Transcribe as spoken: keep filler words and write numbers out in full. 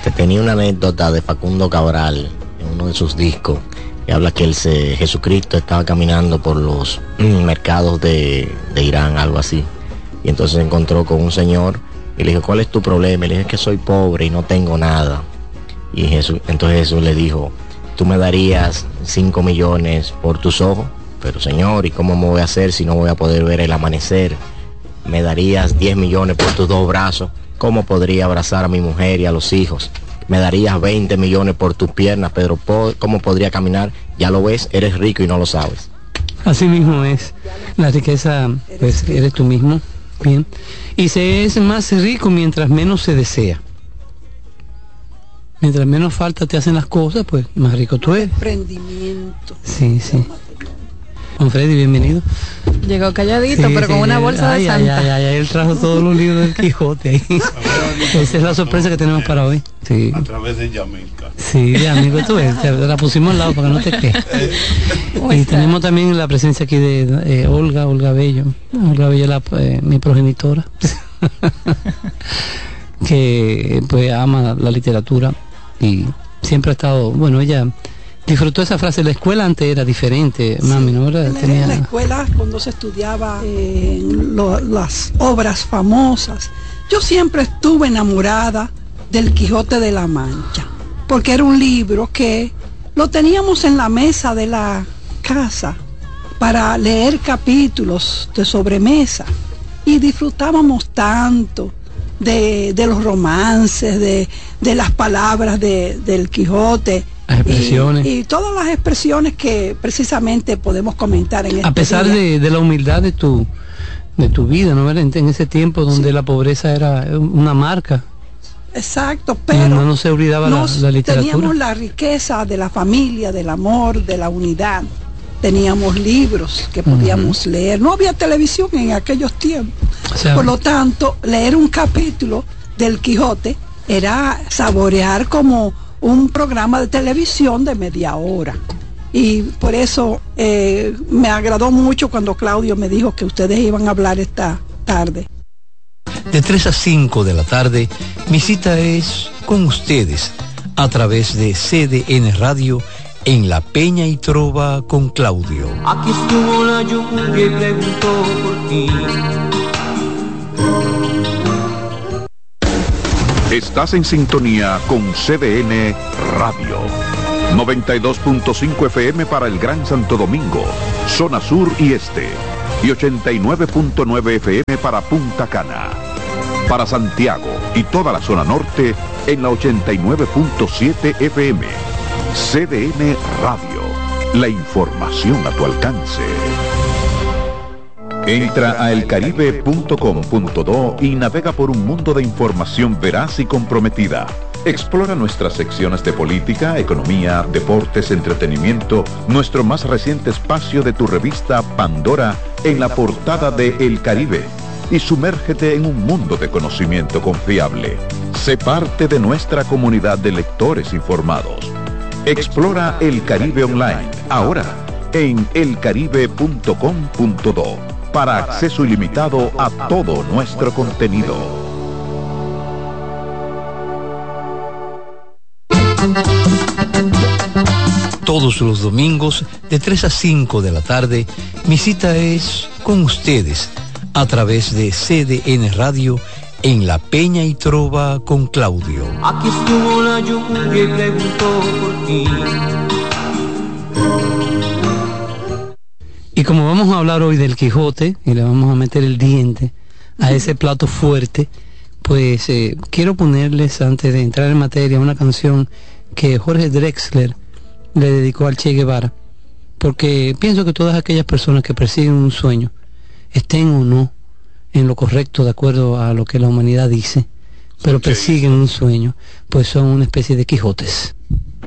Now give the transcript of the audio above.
que tenía una anécdota de Facundo Cabral en uno de sus discos, que habla que él se, Jesucristo estaba caminando por los mm, mercados de, de Irán, algo así, y entonces se encontró con un señor y le dijo, ¿cuál es tu problema? Y le dije, es que soy pobre y no tengo nada. Y Jesús, entonces Jesús le dijo, tú me darías cinco millones por tus ojos, pero Señor, ¿y cómo me voy a hacer si no voy a poder ver el amanecer? Me darías diez millones por tus dos brazos, ¿cómo podría abrazar a mi mujer y a los hijos? Me darías veinte millones por tus piernas, pero ¿cómo podría caminar? Ya lo ves, eres rico y no lo sabes. Así mismo es, la riqueza, pues eres tú mismo, bien, y se es más rico mientras menos se desea. Mientras menos falta te hacen las cosas, pues más rico tú eres. Emprendimiento. Sí, sí. Don Freddy, bienvenido. Llegó calladito, sí, pero sí, con una bolsa ay, de ay, Santa. Ay, ay, ay, él trajo todos los libros del Quijote ahí. Esa es la sorpresa que tenemos para hoy. Sí. A través de Yamilca. Sí, de amigo, tú ves, te la pusimos al lado para que no te quejes. Y tenemos también la presencia aquí de eh, Olga, Olga Bello. Olga Bello, la, eh, mi progenitora, que pues ama la literatura y siempre ha estado, bueno, ella disfrutó esa frase. La escuela antes era diferente, sí, mami, ¿no? Era, tenía... En la escuela, cuando se estudiaba eh, lo, las obras famosas, yo siempre estuve enamorada del Quijote de la Mancha, porque era un libro que lo teníamos en la mesa de la casa para leer capítulos de sobremesa y disfrutábamos tanto de, de los romances, de, de las palabras de, del Quijote. Las expresiones. Y, y todas las expresiones que precisamente podemos comentar en este A pesar de, de la humildad de tu de tu vida, ¿no? En, en ese tiempo donde sí, la pobreza era una marca. Exacto, pero no, no se olvidaba la, la literatura. Teníamos la riqueza de la familia, del amor, de la unidad. Teníamos libros que podíamos uh-huh. leer. No había televisión en aquellos tiempos. O sea, por lo tanto, leer un capítulo del Quijote era saborear como un programa de televisión de media hora. Y por eso eh, me agradó mucho cuando Claudio me dijo que ustedes iban a hablar esta tarde. De tres a cinco de la tarde, mi cita es con ustedes a través de C D N Radio en La Peña y Trova con Claudio. Aquí estuvo la lluvia y preguntó por ti. Estás en sintonía con C D N Radio. noventa y dos punto cinco F M para el Gran Santo Domingo, zona sur y este. Y ochenta y nueve punto nueve F M para Punta Cana. Para Santiago y toda la zona norte en la ochenta y nueve punto siete F M. C D N Radio. La información a tu alcance. Entra a el caribe punto com punto do y navega por un mundo de información veraz y comprometida. Explora nuestras secciones de política, economía, deportes, entretenimiento, nuestro más reciente espacio de tu revista Pandora en la portada de El Caribe y sumérgete en un mundo de conocimiento confiable. Sé parte de nuestra comunidad de lectores informados. Explora El Caribe Online, ahora en el caribe punto com punto do, para acceso ilimitado a todo nuestro contenido. Todos los domingos, de tres a cinco de la tarde, mi cita es con ustedes a través de C D N Radio en La Peña y Trova con Claudio. Aquí estuvo la lluvia y preguntó por ti. Y como vamos a hablar hoy del Quijote y le vamos a meter el diente a ese plato fuerte, pues eh, quiero ponerles, antes de entrar en materia, una canción que Jorge Drexler le dedicó al Che Guevara, porque pienso que todas aquellas personas que persiguen un sueño, estén o no en lo correcto de acuerdo a lo que la humanidad dice, pero persiguen un sueño, pues son una especie de Quijotes.